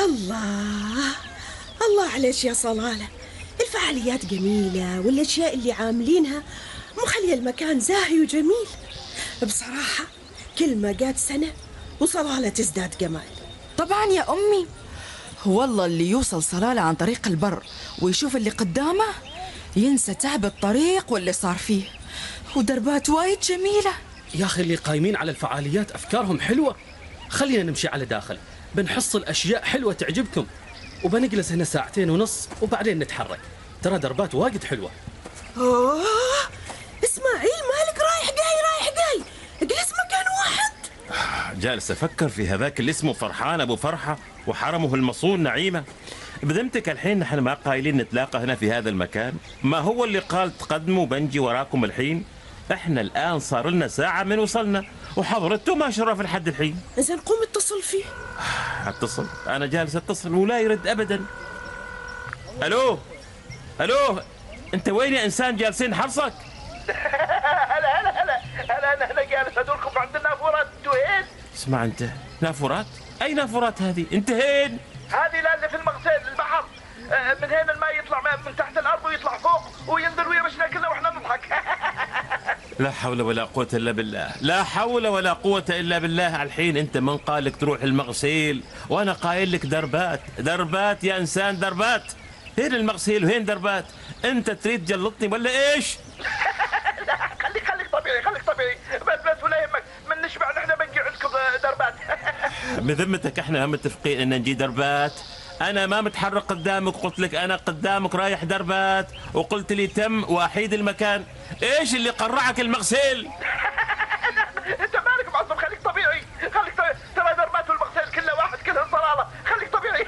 الله الله عليك يا صلالة، الفعاليات جميلة والأشياء اللي عاملينها مخلية المكان زاهي وجميل. بصراحة كل ما قاد سنة وصلالة تزداد جمال. طبعا يا أمي، والله اللي يوصل صلالة عن طريق البر ويشوف اللي قدامه ينسى تعب الطريق واللي صار فيه، ودربات وايد جميلة. يا أخي اللي قايمين على الفعاليات أفكارهم حلوة. خلينا نمشي على داخل، بنحصل أشياء حلوة تعجبكم، وبنجلس هنا 2.5 ساعة وبعدين نتحرك. ترى دربات وايد حلوة. أوه إسماعيل، مالك رايح جاي اجلس مكان واحد. جالس أفكر في هذاك اللي اسمه فرحان أبو فرحة وحرمه المصون نعيمة. بذمتك الحين نحن ما قايلين نتلاقى هنا في هذا المكان؟ ما هو اللي قال تقدموا بنجي وراكم الحين؟ احنا الآن صار لنا ساعة من وصلنا وحضرته ما شرف لحد الحين. إذن قوم اتصل فيه. اتصل؟ أنا جالس أتصل ولا يرد أبدا. ألو أنت وين يا إنسان؟ جالسين حرصك. هلا أنا جالس أدوركم عند النافورات. أنتوا وين؟ اسمع أنت، نافورات؟ أي نافورات هذه؟ أنت هين؟ هذه لا اللي في المغسل البحر. من هنا الماء يطلع من تحت الأرض ويطلع فوق وينزل ويرشنا كلنا وإحنا نضحك. لا حول ولا قوة إلا بالله، لا حول ولا قوة إلا بالله. الحين أنت من قالك تروح المغسيل وأنا قايل لك دربات يا إنسان، دربات. هين المغسيل وهين دربات؟ أنت تريد تجلطني ولا إيش؟ لا خليك طبيعي بس ولا يهمك، من نشبع نحن بنجي عندكم دربات. بذمتك احنا متفقين ان نجي دربات؟ انا ما متحرك قدامك، قلت لك انا قدامك رايح دربات وقلت لي تم واحيد المكان. ايش اللي قرعك المغسل؟